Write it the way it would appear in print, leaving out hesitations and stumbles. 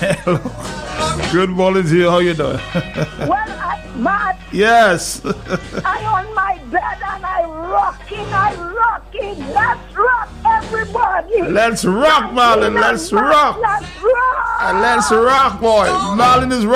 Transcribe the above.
Good morning to you. How you doing? Matt. Yes. I on my bed and I rocking. Let's rock, everybody. Let's rock, Marlon. Let's rock. Let's rock. Let's rock, boy. Marlon is